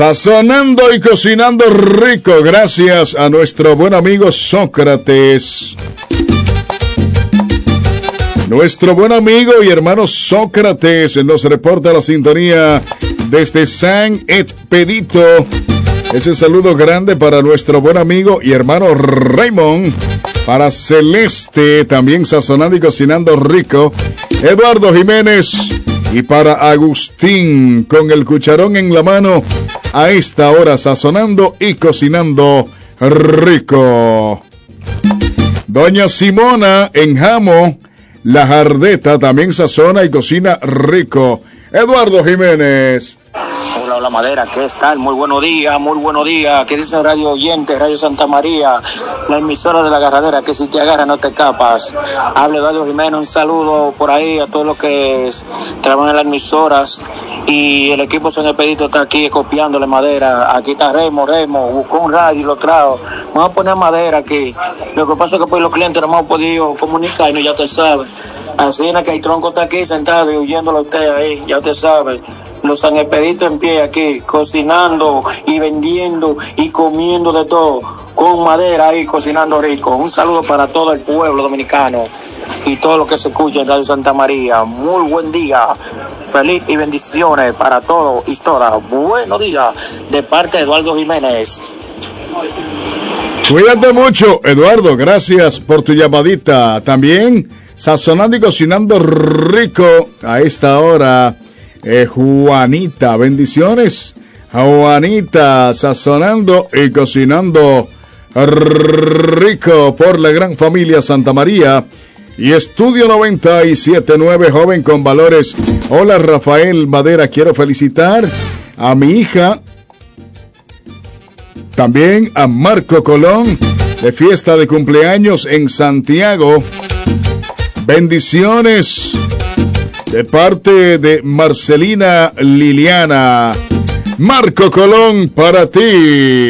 Sazonando y cocinando rico, gracias a nuestro buen amigo Sócrates. Nuestro buen amigo y hermano Sócrates nos reporta la sintonía desde San Expedito. Ese saludo grande para nuestro buen amigo y hermano Raymond. Para Celeste, también sazonando y cocinando rico, Eduardo Jiménez. Y para Agustín, con el cucharón en la mano, a esta hora sazonando y cocinando rico. Doña Simona en Jamo, La Jardeta, también sazona y cocina rico. Eduardo Jiménez. Hola Madera, ¿qué tal? Muy buenos días. ¿Qué dice Radio Oyente, Radio Santa María, la emisora de La Agarradera, que si te agarra no te escapas? Habla Eduardo Jiménez, un saludo por ahí a todos los que trabajan en las emisoras, y el equipo San Expedito está aquí copiándole Madera. Aquí está Remo, buscó un radio y lo trajo. Vamos a poner Madera aquí. Lo que pasa es que pues los clientes no hemos podido comunicarnos, ya te sabes. Así es que el tronco está aquí sentado y huyéndolo a usted ahí, ya te sabe. Los San Expedito en pie aquí, cocinando y vendiendo y comiendo de todo, con Madera ahí, cocinando rico. Un saludo para todo el pueblo dominicano y todo lo que se escucha en Radio Santa María. Muy buen día, feliz y bendiciones para todos y todas. Buenos días, de parte de Eduardo Jiménez. Cuídate mucho, Eduardo, gracias por tu llamadita. También sazonando y cocinando rico a esta hora. Juanita, bendiciones. Juanita, sazonando y cocinando rico por la gran familia Santa María y Estudio 97.9, joven con valores. Hola Rafael Madera, quiero felicitar a mi hija, también a Marco Colón, de fiesta de cumpleaños en Santiago. Bendiciones de parte de Marcelina Liliana. Marco Colón, para ti.